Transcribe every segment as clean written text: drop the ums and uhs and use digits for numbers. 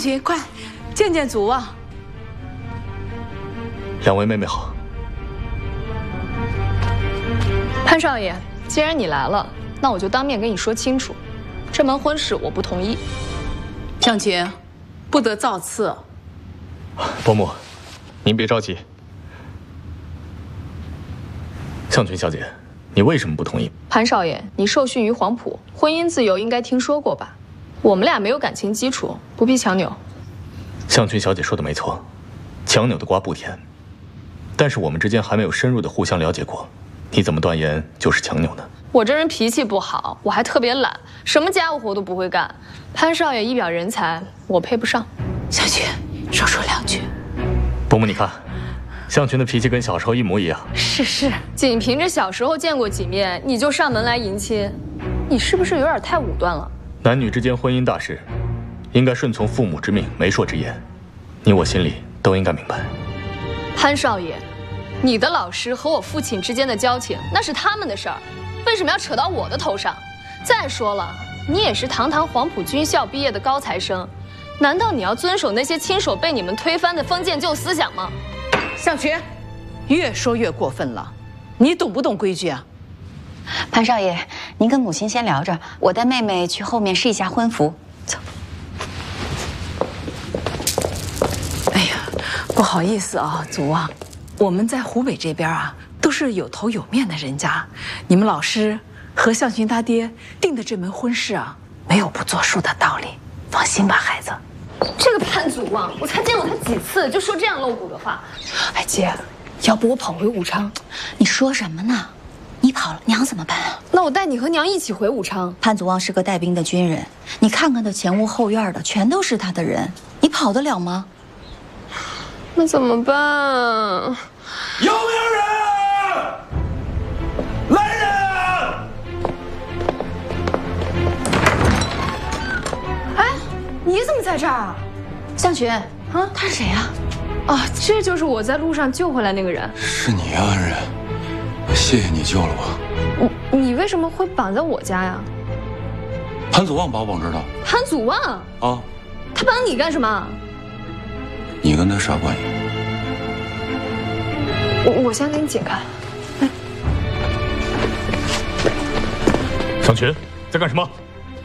群，快见见祖望。 两位妹妹好。 潘少爷，既然你来了，那我就当面跟你说清楚，这门婚事我不同意。 向群，不得造次。 伯母，您别着急。向群小姐，你为什么不同意？ 潘少爷，你受训于黄埔，婚姻自由应该听说过吧？我们俩没有感情基础，不必强扭。 向群小姐说的没错，强扭的瓜不甜。但是我们之间还没有深入的互相了解过，你怎么断言就是强扭呢？ 我这人脾气不好，我还特别懒，什么家务活都不会干。潘少爷一表人才，我配不上。 向群，少说两句。 伯母，你看，向群的脾气跟小时候一模一样。 是， 仅凭着小时候见过几面，你就上门来迎亲，你是不是有点太武断了？ 男女之间婚姻大事，应该顺从父母之命、媒妁之言，你我心里都应该明白。 潘少爷，你的老师和我父亲之间的交情，那是他们的事儿，为什么要扯到我的头上？再说了，你也是堂堂黄埔军校毕业的高材生，难道你要遵守那些亲手被你们推翻的封建旧思想吗？ 向群，越说越过分了，你懂不懂规矩啊？ 潘少爷，您跟母亲先聊着，我带妹妹去后面试一下婚服。走。 哎呀，不好意思啊，祖望，我们在湖北这边啊，都是有头有面的人家。你们老师和向群他爹定的这门婚事啊，没有不作数的道理。放心吧，孩子。 这个潘祖望，我才见过他几次，就说这样露骨的话。哎姐，要不我跑回武昌？ 你说什么呢？你跑了，娘怎么办啊？ 那我带你和娘一起回武昌。 潘祖望是个带兵的军人，你看看他前屋后院的，全都是他的人，你跑得了吗？ 那怎么办？ 有没有人？来人啊！ 哎，你怎么在这儿啊？ 向群，他是谁呀？ 啊，这就是我在路上救回来那个人。 是你啊，恩人，谢谢你救了我。 你为什么会绑在我家呀？ 潘祖望把我绑这儿的。 潘祖望啊？ 他绑你干什么？ 你跟他啥关系？ 我先给你解开。 向群，在干什么？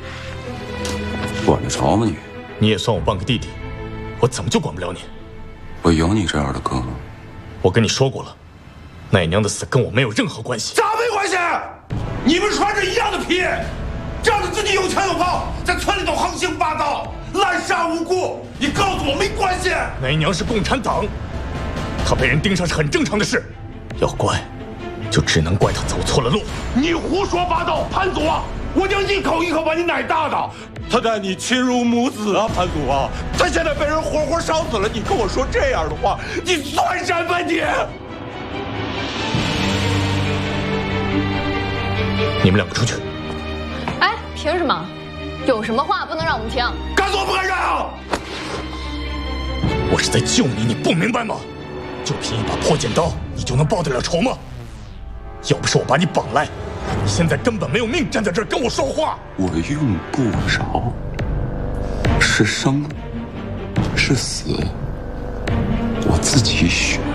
管得着吗你？ 你也算我半个弟弟，我怎么就管不了你？ 我有你这样的哥吗？ 我跟你说过了，奶娘的死跟我没有任何关系。 咋没关系？你们穿着一样的皮，仗着自己有枪有炮，在村里头横行霸道，滥杀无辜。你告诉我没关系？ 奶娘是共产党，她被人盯上是很正常的事，要怪，就只能怪她走错了路。 你胡说八道，潘祖望，我娘一口一口把你奶大的，她待你亲如母子啊，潘祖望。她现在被人活活烧死了，你跟我说这样的话，你算什么你？ 你们两个出去。 哎，凭什么？有什么话不能让我们听？ 敢做不敢让！ 我是在救你，你不明白吗？就凭一把破剪刀，你就能报得了仇吗？要不是我把你绑来，你现在根本没有命站在这儿跟我说话。 我用不着，是生是死，我自己选。